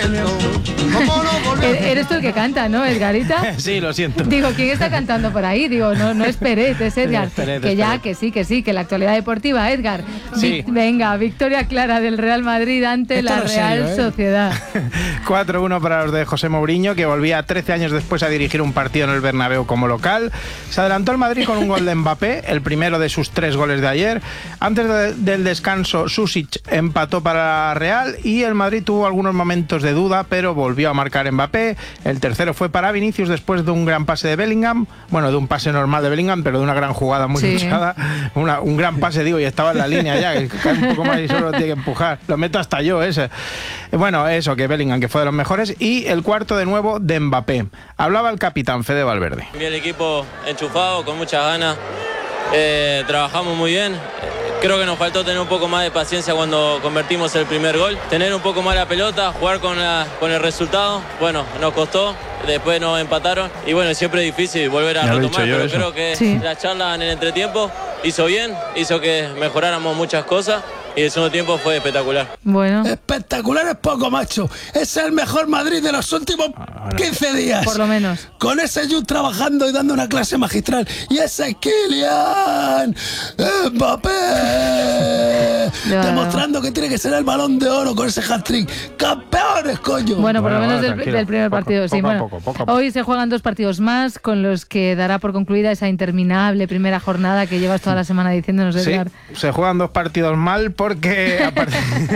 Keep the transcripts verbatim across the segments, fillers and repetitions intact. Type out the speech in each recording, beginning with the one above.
Eres tú el que canta, ¿no, Edgarita? Sí, lo siento. Digo, ¿quién está cantando por ahí? Digo, no, no es Peret, es Edgar. Es Peret, que es ya, Peret. que sí, que sí, que la actualidad deportiva, Edgar. Sí. Vi- venga, victoria clara del Real Madrid ante Esto la no es Real serio, ¿eh? Sociedad. cuatro uno para los de José Mourinho, que volvía trece años después a dirigir un partido en el Bernabéu como local. Se adelantó el Madrid con un gol de Mbappé, el primero de sus tres goles de ayer. Antes de- del descanso, Susic empató para la Real y el Madrid tuvo algunos momentos de duda, pero volvió a marcar Mbappé. El tercero fue para Vinicius después de un gran pase de Bellingham. Bueno, de un pase normal de Bellingham, pero de una gran jugada muy Sí. luchada. Una, un gran pase, digo, y estaba en la línea ya, que cae un poco más y solo tiene que empujar. Lo meto hasta yo ese. Bueno, eso, que Bellingham, que fue de los mejores. Y el cuarto de nuevo de Mbappé. Hablaba el capitán Fede Valverde. Vi el equipo enchufado, con muchas ganas, eh, trabajamos muy bien. Creo que nos faltó tener un poco más de paciencia cuando convertimos el primer gol, tener un poco más la pelota, jugar con, la, con el resultado. Bueno, nos costó, después nos empataron y bueno, siempre es difícil volver a Ya lo he retomar, dicho yo, pero eso. creo que Sí. la charla en el entretiempo hizo bien, hizo que mejoráramos muchas cosas y el segundo tiempo fue espectacular. Bueno, Espectacular es poco, macho. Es el mejor Madrid de los últimos quince días. por lo menos. Con ese Jude trabajando y dando una clase magistral. Y ese Kylian Mbappé Ya. demostrando que tiene que ser el Balón de Oro con ese hat-trick. ¡Campeones, coño! Bueno, por Bueno, lo menos bueno, del, tranquilo. del primer Poco- partido, sí. poco a Bueno, poco, poco a poco. hoy se juegan dos partidos más con los que dará por concluida esa interminable primera jornada que llevas toda la semana diciéndonos, Sí, Edgar. se juegan dos partidos mal porque aparte,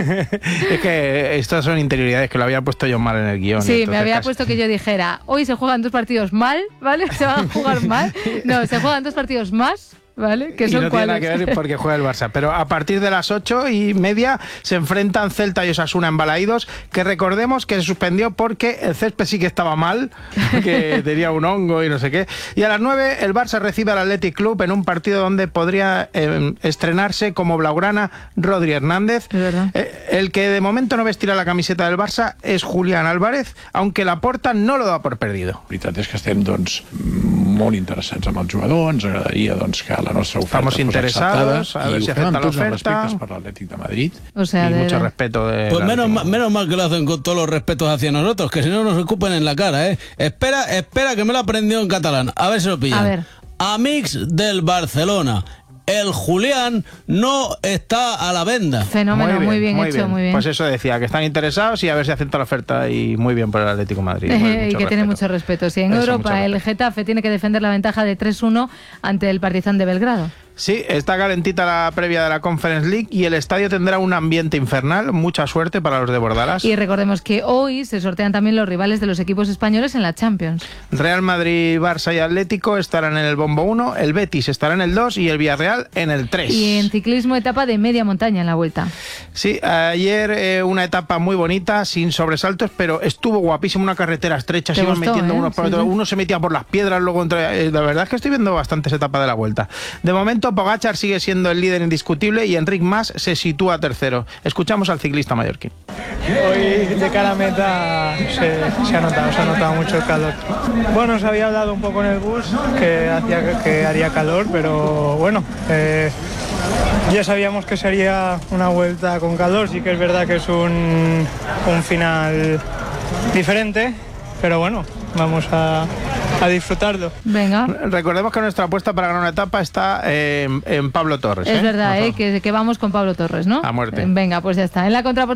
es que estas son interioridades que lo había puesto yo mal en el guión. y Sí, me entonces había casi- puesto que yo dijera, hoy se juegan dos partidos mal, ¿vale? Se van a jugar mal. No, se juegan dos partidos más, ¿vale? Que y son no tiene nada cuáles. que ver porque juega el Barça. Pero a partir de las ocho y media se enfrentan Celta y Osasuna en Balaídos, que recordemos que se suspendió porque el césped sí que estaba mal, que tenía un hongo y no sé qué. Y a las nueve el Barça recibe al Athletic Club en un partido donde podría eh, estrenarse como blaugrana Rodri Hernández. Es verdad. Eh, el que de momento no vestirá la camiseta del Barça es Julián Álvarez, aunque Laporta no lo da por perdido. La veritat és que estem doncs, molt interessats amb el jugador, ens agradaria doncs, que la nostra oferta Estamos fos interesados, acceptada a ver i si ho fem aceptan amb la tots els oferta. respectes per l'Atlètic de Madrid. O sea, Y de- mucho respeto de Pues la- menos, ma- menos mal que lo hacen con todos los respetos hacia nosotros, que si no nos escupen en la cara, ¿eh? Espera, espera que me lo he aprendido en catalán. A ver si lo pillan. A ver. Amics del Barcelona. El Julián no está a la venda. Fenómeno, muy bien, hecho, muy bien. Pues eso decía, que están interesados y a ver si acepta la oferta y muy bien por el Atlético de Madrid. Muy- Eh, y mucho que tiene respeto. mucho respeto. Sí, en Eso, mucho Europa el respeto. Getafe tiene que defender la ventaja de tres uno ante el Partizan de Belgrado. Sí, está calentita la previa de la Conference League y el estadio tendrá un ambiente infernal. Mucha suerte para los de Bordalas. Y recordemos que hoy se sortean también los rivales de los equipos españoles en la Champions. Real Madrid, Barça y Atlético estarán en el bombo uno, el Betis estará en el dos y el Villarreal en el tres. Y en ciclismo etapa de media montaña en la Vuelta. Sí, ayer eh, una etapa muy bonita, sin sobresaltos, pero estuvo guapísimo, una carretera estrecha, Te se iban gustó, metiendo ¿eh? unos por Sí, otros, sí. uno se metía por las piedras, luego entre... eh, la verdad es que estoy viendo bastantes etapas de la Vuelta. De momento, Pogačar sigue siendo el líder indiscutible y Enric Mas se sitúa tercero. Escuchamos al ciclista mallorquín. Hoy de cara a meta se, se ha notado, se ha notado mucho el calor. Bueno, se había hablado un poco en el bus que, hacía, que haría calor, pero bueno, eh, ya sabíamos que sería una vuelta con calor, sí que es verdad que es un, un final diferente, pero bueno, vamos a, a disfrutarlo. Venga. Recordemos que nuestra apuesta para ganar una etapa está eh, en, en Pablo Torres. Es ¿eh? verdad, Ajá. ¿eh? que, que vamos con Pablo Torres, ¿no? A muerte. Venga, pues ya está. En la contraportada